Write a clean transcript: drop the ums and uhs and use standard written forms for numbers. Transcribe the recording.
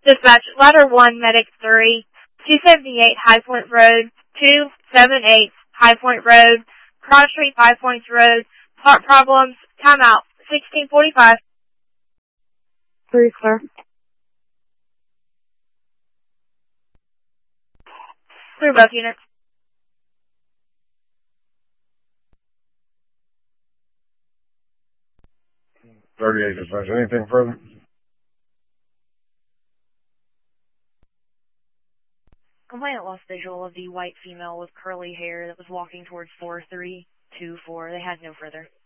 Dispatch, Ladder 1, Medic 3, 278 High Point Road, 278 High Point Road, Cross Street, 5 Points Road, Heart problems, timeout, 1645. 3 clear. Clear both units. 38 dispatch. Anything further? Complainant lost visual of the white female with curly hair that was walking towards 4324. They had no further.